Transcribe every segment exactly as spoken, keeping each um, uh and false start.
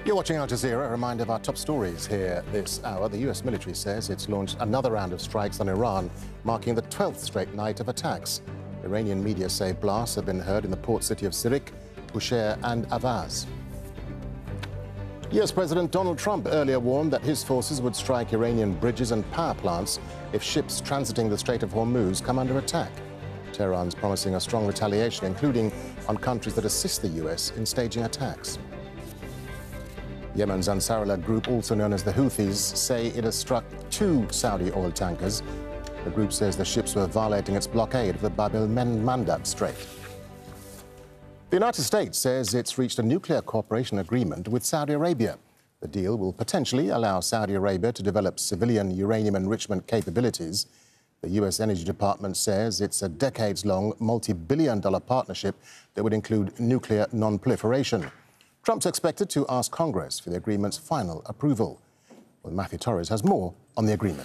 You're watching Al Jazeera. A reminder of our top stories here this hour. The U S military says it's launched another round of strikes on Iran, marking the twelfth straight night of attacks. Iranian media say blasts have been heard in the port city of Sirik, Bushehr and Avaz. U S President Donald Trump earlier warned that his forces would strike Iranian bridges and power plants if ships transiting the Strait of Hormuz come under attack. Tehran's promising a strong retaliation, including on countries that assist the U S in staging attacks. Yemen's Ansarullah group, also known as the Houthis, say it has struck two Saudi oil tankers. The group says the ships were violating its blockade of the Bab el-Mandab Strait. The United States says it's reached a nuclear cooperation agreement with Saudi Arabia. The deal will potentially allow Saudi Arabia to develop civilian uranium enrichment capabilities. The U S Energy Department says it's a decades-long, multi-billion dollar partnership that would include nuclear non-proliferation. Trump's expected to ask Congress for the agreement's final approval. Well, Matthew Torres has more on the agreement.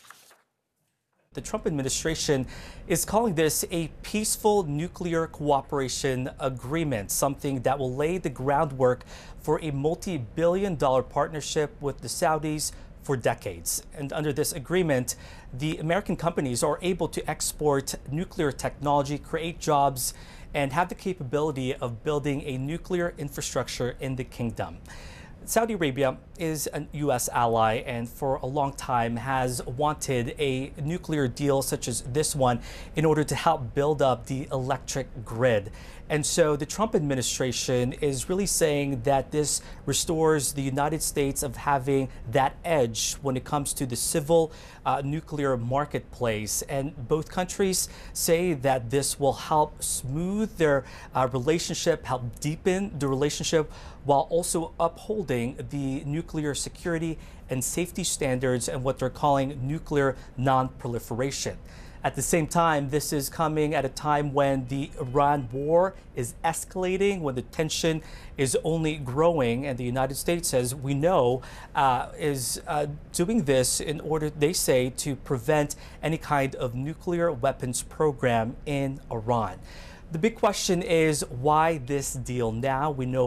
The Trump administration is calling this a peaceful nuclear cooperation agreement, something that will lay the groundwork for a multi-billion dollar partnership with the Saudis for decades. And under this agreement, the American companies are able to export nuclear technology, create jobs, and have the capability of building a nuclear infrastructure in the kingdom. Saudi Arabia is a U S ally and for a long time has wanted a nuclear deal such as this one in order to help build up the electric grid. And so the Trump administration is really saying that this restores the United States of having that edge when it comes to the civil uh, nuclear marketplace. And both countries say that this will help smooth their uh, relationship, help deepen the relationship, while also upholding the nuclear security and safety standards and what they're calling nuclear non-proliferation. At the same time, this is coming at a time when the Iran war is escalating, when the tension is only growing, and the United States, as we know, uh, is uh, doing this in order, they say, to prevent any kind of nuclear weapons program in Iran. The big question is, why this deal now? We know